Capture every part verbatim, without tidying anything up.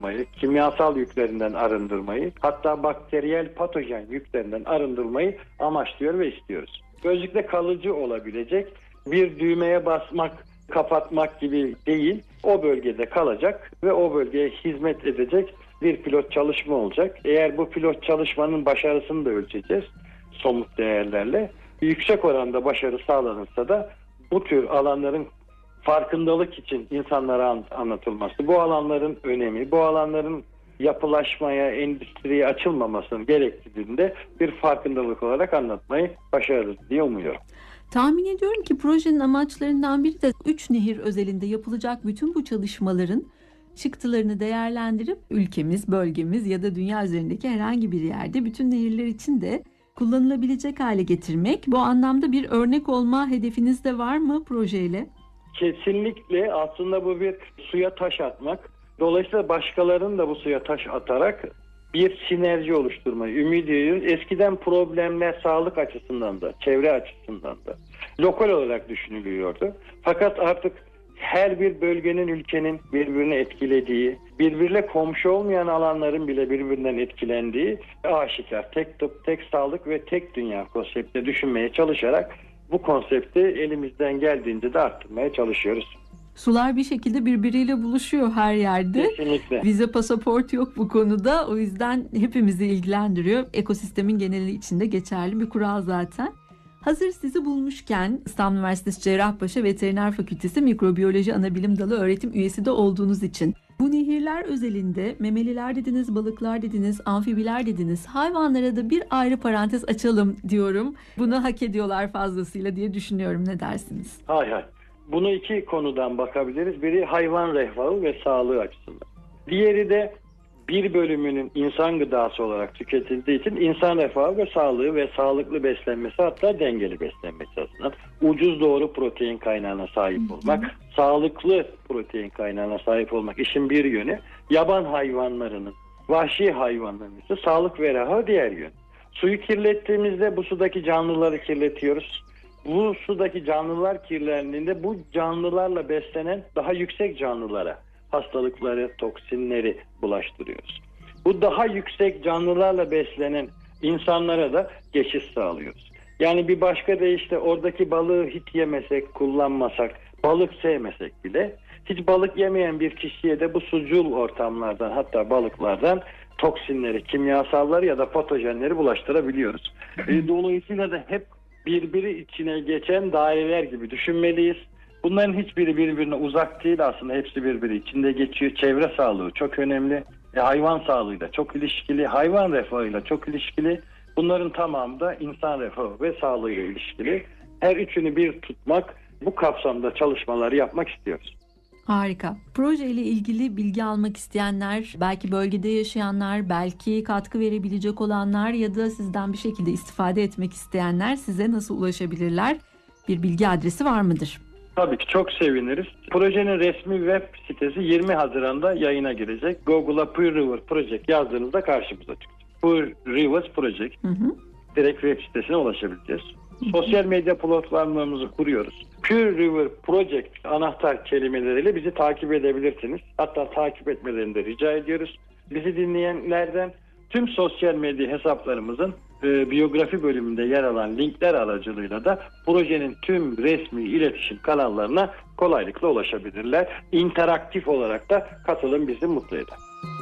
kimyasal yüklerinden arındırmayı, hatta bakteriyel patojen yüklerinden arındırmayı amaçlıyor ve istiyoruz. Böylelikle kalıcı olabilecek, bir düğmeye basmak, kapatmak gibi değil, o bölgede kalacak ve o bölgeye hizmet edecek bir pilot çalışma olacak. Eğer bu pilot çalışmanın başarısını da ölçeceğiz somut değerlerle. Yüksek oranda başarı sağlanırsa da bu tür alanların farkındalık için insanlara anlatılması, bu alanların önemi, bu alanların yapılaşmaya, endüstriye açılmamasının gerektiğinde bir farkındalık olarak anlatmayı başarırız diye umuyorum. Tahmin ediyorum ki projenin amaçlarından biri de üç nehir özelinde yapılacak bütün bu çalışmaların çıktılarını değerlendirip ülkemiz, bölgemiz ya da dünya üzerindeki herhangi bir yerde bütün nehirler için de kullanılabilecek hale getirmek. Bu anlamda bir örnek olma hedefiniz de var mı projeyle? Kesinlikle, aslında bu bir suya taş atmak. Dolayısıyla başkalarının da bu suya taş atarak bir sinerji oluşturmayı ümit ediyoruz. Eskiden problemler sağlık açısından da, çevre açısından da lokal olarak düşünülüyordu. Fakat artık her bir bölgenin, ülkenin birbirini etkilediği, birbirine komşu olmayan alanların bile birbirinden etkilendiği aşikar. Tek tıp, tek sağlık ve tek dünya konseptini düşünmeye çalışarak bu konsepti elimizden geldiğince de arttırmaya çalışıyoruz. Sular bir şekilde birbiriyle buluşuyor her yerde. Kesinlikle. Vize, pasaport yok bu konuda. O yüzden hepimizi ilgilendiriyor. Ekosistemin geneli içinde geçerli bir kural zaten. Hazır sizi bulmuşken İstanbul Üniversitesi Cerrahpaşa Veteriner Fakültesi Mikrobiyoloji Anabilim Dalı öğretim üyesi de olduğunuz için bu nehirler özelinde memeliler dediniz, balıklar dediniz, amfibiler dediniz. Hayvanlara da bir ayrı parantez açalım diyorum. Bunu hak ediyorlar fazlasıyla diye düşünüyorum. Ne dersiniz? Hay hay. Bunu iki konudan bakabiliriz. Biri hayvan refahı ve sağlığı açısından. Diğeri de bir bölümünün insan gıdası olarak tüketildiği için insan refahı ve sağlığı ve sağlıklı beslenmesi, hatta dengeli beslenmesi açısından. Ucuz doğru protein kaynağına sahip olmak, hı hı. sağlıklı protein kaynağına sahip olmak işin bir yönü. Yaban hayvanlarının, vahşi hayvanların ise sağlık ve refahı diğer yön. Suyu kirlettiğimizde bu sudaki canlıları kirletiyoruz. Bu sudaki canlılar kirlendiğinde bu canlılarla beslenen daha yüksek canlılara hastalıkları, toksinleri bulaştırıyoruz. Bu daha yüksek canlılarla beslenen insanlara da geçiş sağlıyoruz. Yani bir başka deyişle oradaki balığı hiç yemesek, kullanmasak, balık sevmesek bile hiç balık yemeyen bir kişiye de bu sucul ortamlardan, hatta balıklardan toksinleri, kimyasalları ya da patojenleri bulaştırabiliyoruz. Dolayısıyla da hep birbiri içine geçen daireler gibi düşünmeliyiz. Bunların hiçbiri birbirine uzak değil, aslında hepsi birbiri içinde geçiyor. Çevre sağlığı çok önemli. E, hayvan sağlığıyla çok ilişkili, hayvan refahıyla çok ilişkili. Bunların tamamı da insan refahı ve sağlığıyla ilişkili. Her üçünü bir tutmak, bu kapsamda çalışmaları yapmak istiyoruz. Harika. Proje ile ilgili bilgi almak isteyenler, belki bölgede yaşayanlar, belki katkı verebilecek olanlar ya da sizden bir şekilde istifade etmek isteyenler size nasıl ulaşabilirler? Bir bilgi adresi var mıdır? Tabii ki çok seviniriz. Projenin resmi web sitesi yirmi Haziran'da yayına girecek. Google'a Pure River Project yazdığınızda karşımıza çıkacak. Pure Rivers Project. Hı hı. Direkt web sitesine ulaşabileceğiz. Hı hı. Sosyal medya platformlarımızı kuruyoruz. Pure River Project anahtar kelimeleriyle bizi takip edebilirsiniz. Hatta takip etmelerini de rica ediyoruz. Bizi dinleyenlerden tüm sosyal medya hesaplarımızın e, biyografi bölümünde yer alan linkler aracılığıyla da projenin tüm resmi iletişim kanallarına kolaylıkla ulaşabilirler. İnteraktif olarak da katılım bizi mutlu eder.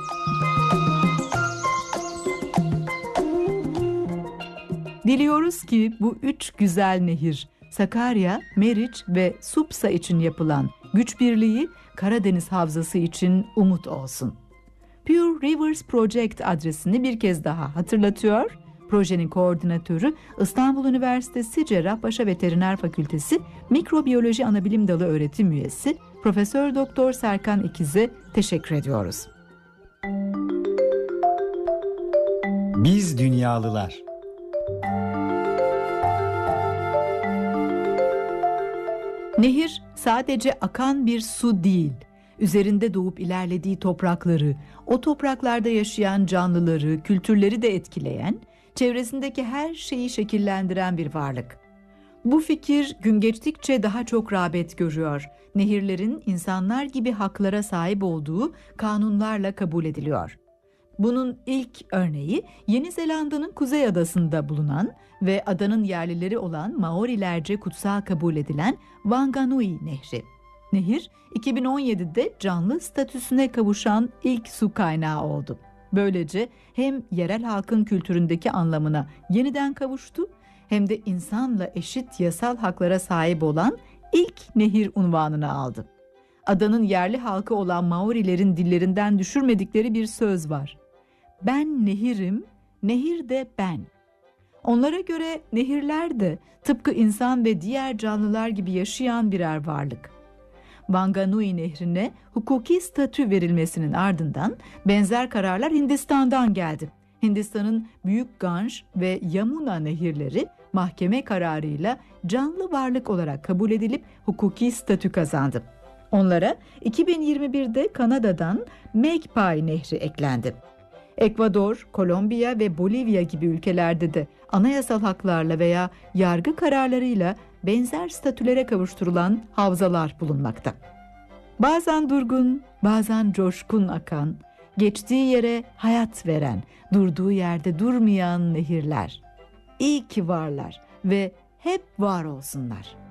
Diliyoruz ki bu üç güzel nehir, Sakarya, Meriç ve Supsa için yapılan güç birliği Karadeniz Havzası için umut olsun. Pure Rivers Project adresini bir kez daha hatırlatıyor. Projenin koordinatörü İstanbul Üniversitesi Cerrahpaşa Veteriner Fakültesi Mikrobiyoloji Anabilim Dalı öğretim üyesi Profesör Doktor Serkan İkiz'e teşekkür ediyoruz. Biz Dünyalılar. Nehir sadece akan bir su değil, üzerinde doğup ilerlediği toprakları, o topraklarda yaşayan canlıları, kültürleri de etkileyen, çevresindeki her şeyi şekillendiren bir varlık. Bu fikir gün geçtikçe daha çok rağbet görüyor. Nehirlerin insanlar gibi haklara sahip olduğu kanunlarla kabul ediliyor. Bunun ilk örneği Yeni Zelanda'nın kuzey adasında bulunan ve adanın yerlileri olan Maorilerce kutsal kabul edilen Wanganui Nehri. Nehir iki bin on yedide canlı statüsüne kavuşan ilk su kaynağı oldu. Böylece hem yerel halkın kültüründeki anlamına yeniden kavuştu, hem de insanla eşit yasal haklara sahip olan ilk nehir unvanını aldı. Adanın yerli halkı olan Maorilerin dillerinden düşürmedikleri bir söz var. Ben nehirim, nehir de ben. Onlara göre nehirler de tıpkı insan ve diğer canlılar gibi yaşayan birer varlık. Wanganui Nehri'ne hukuki statü verilmesinin ardından benzer kararlar Hindistan'dan geldi. Hindistan'ın Büyük Ganj ve Yamuna nehirleri mahkeme kararıyla canlı varlık olarak kabul edilip hukuki statü kazandı. Onlara iki bin yirmi birde Kanada'dan Magpie Nehri eklendi. Ekvador, Kolombiya ve Bolivya gibi ülkelerde de anayasal haklarla veya yargı kararlarıyla benzer statülere kavuşturulan havzalar bulunmakta. Bazen durgun, bazen coşkun akan, geçtiği yere hayat veren, durduğu yerde durmayan nehirler. İyi ki varlar ve hep var olsunlar.